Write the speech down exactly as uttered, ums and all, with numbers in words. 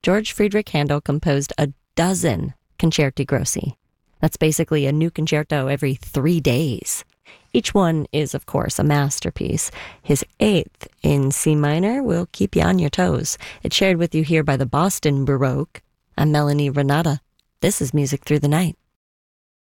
George Friedrich Handel composed a dozen concerti grossi. That's basically a new concerto every three days. Each one is, of course, a masterpiece. His eighth in C minor will keep you on your toes. It's shared with you here by the Boston Baroque. I'm Melanie Renata. This is Music Through the Night.